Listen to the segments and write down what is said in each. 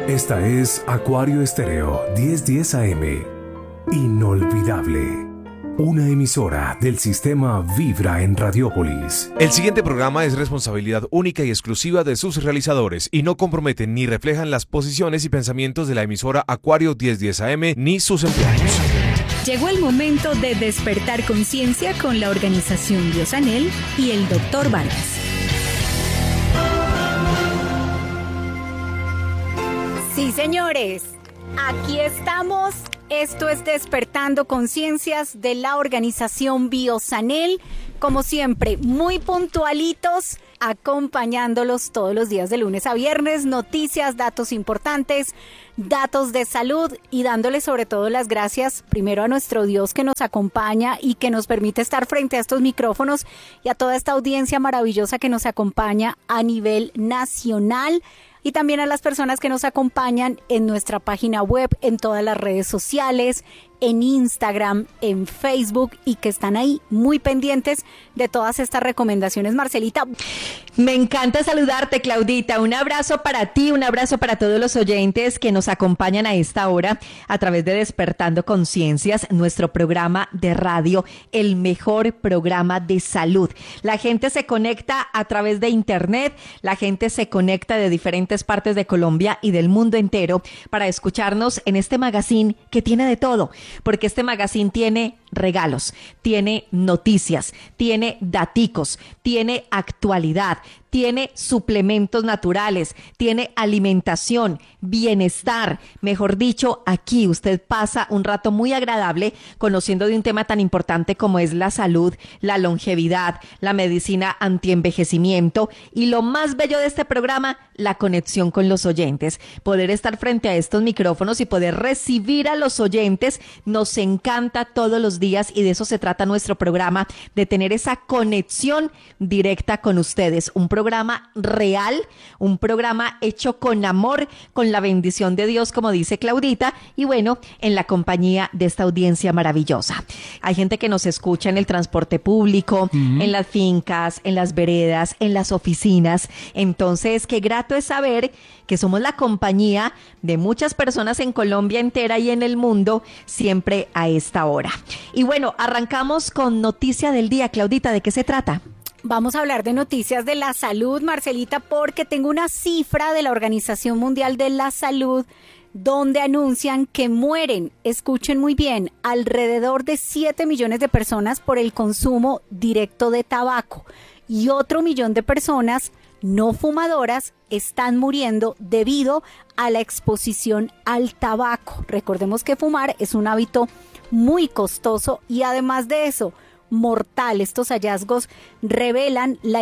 Esta es Acuario Estéreo 1010 AM. Inolvidable. Una emisora del sistema Vibra en Radiópolis. El siguiente programa es responsabilidad única y exclusiva de sus realizadores y no comprometen ni reflejan las posiciones y pensamientos de la emisora Acuario 1010 AM ni sus empleados. Llegó el momento de despertar conciencia con la organización Biosanel y el Dr. Vargas. Sí, señores, aquí estamos. Esto es Despertando Conciencias de la organización Biosanel. Como siempre, muy puntualitos, acompañándolos todos los días de lunes a viernes. Noticias, datos importantes, datos de salud y dándoles sobre todo las gracias primero a nuestro Dios que nos acompaña y que nos permite estar frente a estos micrófonos y a toda esta audiencia maravillosa que nos acompaña a nivel nacional. Y también a las personas que nos acompañan en nuestra página web, en todas las redes sociales, en Instagram, en Facebook y que están ahí muy pendientes de todas estas recomendaciones. Marcelita. Me encanta saludarte, Claudita. Un abrazo para ti, un abrazo para todos los oyentes que nos acompañan a esta hora a través de Despertando Conciencias, nuestro programa de radio, el mejor programa de salud. La gente se conecta a través de internet, la gente se conecta de diferentes partes de Colombia y del mundo entero para escucharnos en este magazine que tiene de todo, porque este magazine tiene regalos, tiene noticias, tiene daticos, tiene actualidad, tiene suplementos naturales, tiene alimentación, bienestar. Mejor dicho, aquí usted pasa un rato muy agradable conociendo de un tema tan importante como es la salud, la longevidad, la medicina antienvejecimiento y lo más bello de este programa, la conexión con los oyentes. Poder estar frente a estos micrófonos y poder recibir a los oyentes nos encanta todos los días y de eso se trata nuestro programa, de tener esa conexión directa con ustedes. Un programa real, un programa hecho con amor, con la bendición de Dios, como dice Claudita, y bueno, en la compañía de esta audiencia maravillosa. Hay gente que nos escucha en el transporte público, en las fincas, en las veredas, en las oficinas. Entonces, qué grato es saber que somos la compañía de muchas personas en Colombia entera y en el mundo, siempre a esta hora. Y bueno, arrancamos con noticia del día. Claudita, ¿de qué se trata? Vamos a hablar de noticias de la salud, Marcelita, porque tengo una cifra de la Organización Mundial de la Salud donde anuncian que mueren, escuchen muy bien, alrededor de 7 millones de personas por el consumo directo de tabaco y otro millón de personas no fumadoras están muriendo debido a la exposición al tabaco. Recordemos que fumar es un hábito muy costoso y además de eso, mortal. Estos hallazgos revelan la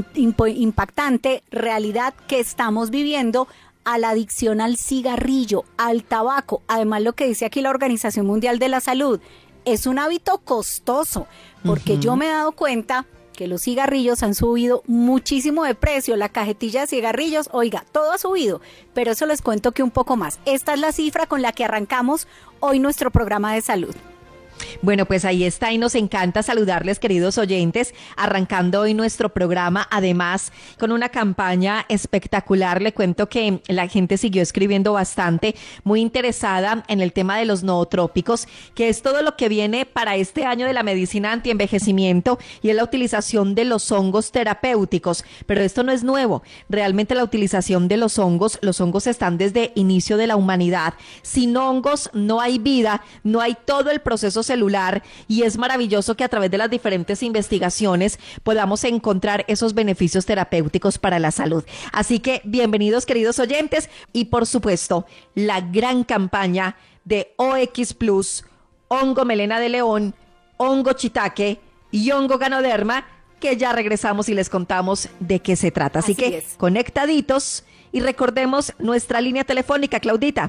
impactante realidad que estamos viviendo a la adicción al cigarrillo, al tabaco. Además, lo que dice aquí la Organización Mundial de la Salud, es un hábito costoso, porque yo me he dado cuenta que los cigarrillos han subido muchísimo de precio, la cajetilla de cigarrillos, oiga, todo ha subido, pero eso les cuento que un poco más. Esta es la cifra con la que arrancamos hoy nuestro programa de salud. Bueno, pues ahí está y nos encanta saludarles, queridos oyentes, arrancando hoy nuestro programa, además con una campaña espectacular. Le cuento que la gente siguió escribiendo bastante, muy interesada en el tema de los nootrópicos, que es todo lo que viene para este año de la medicina antienvejecimiento y es la utilización de los hongos terapéuticos, pero esto no es nuevo. Realmente la utilización de los hongos están desde inicio de la humanidad. Sin hongos no hay vida, no hay todo el proceso celular y es maravilloso que a través de las diferentes investigaciones podamos encontrar esos beneficios terapéuticos para la salud. Así que bienvenidos, queridos oyentes, y por supuesto la gran campaña de OX Plus, hongo melena de león, hongo shiitake y hongo ganoderma, que ya regresamos y les contamos de qué se trata. Así que conectaditos y recordemos nuestra línea telefónica, Claudita.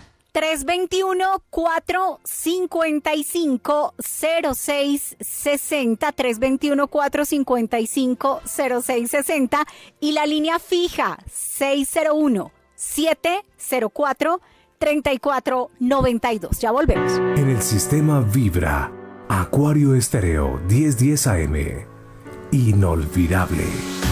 321-455-0660, 321-455-0660 y la línea fija 601-704-3492. Ya volvemos. En el sistema Vibra, Acuario Estéreo 1010 AM. Inolvidable.